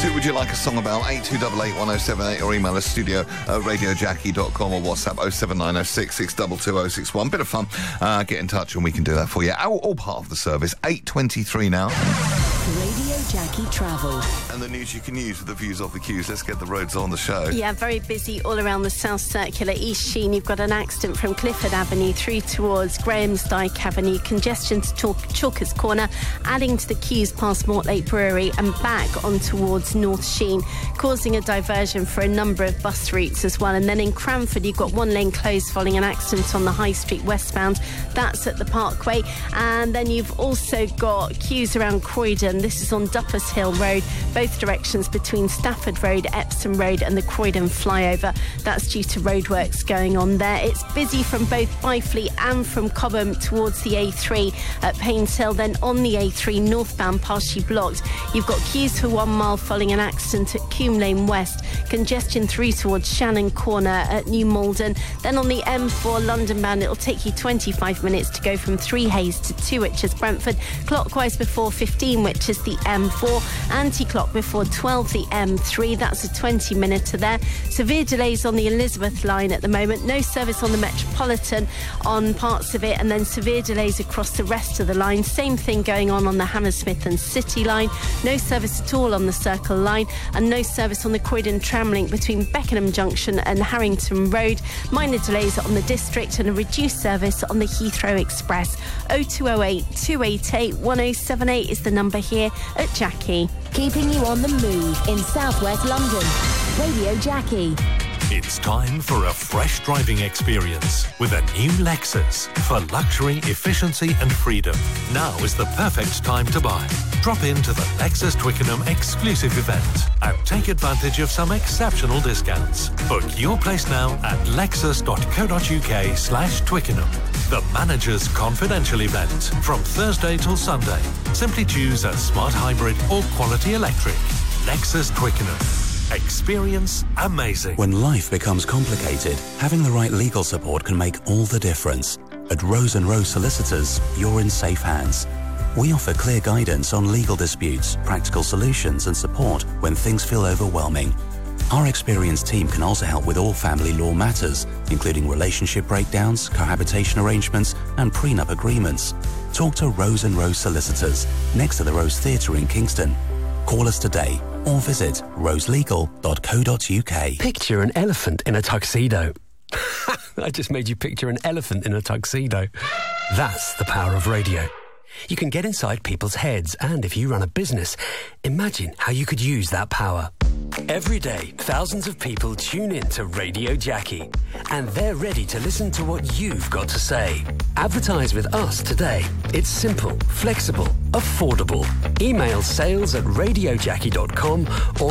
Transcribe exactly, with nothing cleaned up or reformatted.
So would you like a song about? eight two eight eight one oh seven eight or email us studio at radio jackie dot com or WhatsApp oh seven nine oh six six two two oh six one. Bit of fun. Uh, get in touch and we can do that for you. All, all part of the service. eight twenty-three now. Radio Jackie Travel. And the news you can use with the views of the queues. Let's get the roads on the show. Yeah, very busy all around the South Circular. East Sheen, you've got an accident from Clifford Avenue through towards Grahamsdyke Avenue. Congestion to Chalk- Chalkers Corner, adding to the queues past Mortlake Brewery and back on towards North Sheen, causing a diversion for a number of bus routes as well. And then in Cranford, you've got one lane closed following an accident on the High Street westbound. That's at the Parkway. And then you've also got queues around Croydon. This is on Duppers Hill Road, both directions between Stafford Road, Epsom Road and the Croydon flyover. That's due to roadworks going on there. It's busy from both Byfleet and from Cobham towards the A three at Paynes Hill. Then on the A three northbound, partially blocked. You've got queues for one mile following an accident at Coombe Lane West. Congestion through towards Shannon Corner at New Malden. Then on the M four London bound, it'll take you twenty-five minutes to go from Three Hayes to Two Witches Brentford. Clockwise before fifteen, which is the M four. Anti-clock before twelve, the M three. That's a twenty minute there. Severe delays on the Elizabeth line at the moment. No service on the Metropolitan on parts of it, and then severe delays across the rest of the line. Same thing going on on the Hammersmith and City line. No service at all on the Circle line, and no service on the Croydon tram link between Beckenham Junction and Harrington Road. Minor delays on the District and a reduced service on the Heathrow Express. oh two oh eight, two eight eight, one oh seven eight is the number here at Jackie. Keeping you on the move in southwest London. Radio Jackie. It's time for a fresh driving experience with a new Lexus for luxury, efficiency and freedom. Now is the perfect time to buy. Drop into the Lexus Twickenham exclusive event and take advantage of some exceptional discounts. Book your place now at lexus.co.uk slash Twickenham. The Manager's Confidential event from Thursday till Sunday. Simply choose a smart hybrid or quality electric. Lexus Twickenham. Experience amazing. When life becomes complicated, having the right legal support can make all the difference. At Rose and Rose Solicitors, you're in safe hands. We offer clear guidance on legal disputes, practical solutions and support when things feel overwhelming. Our experienced team can also help with all family law matters, including relationship breakdowns, cohabitation arrangements and prenup agreements. Talk to Rose and Rose Solicitors, next to the Rose Theatre in Kingston. Call us today or visit rose legal dot co dot uk. Picture an elephant in a tuxedo. I just made you picture an elephant in a tuxedo. That's the power of radio. You can get inside people's heads, and if you run a business, imagine how you could use that power. Every day, thousands of people tune in to Radio Jackie, and they're ready to listen to what you've got to say. Advertise with us today. It's simple, flexible, affordable. Email sales at radio jackie dot com or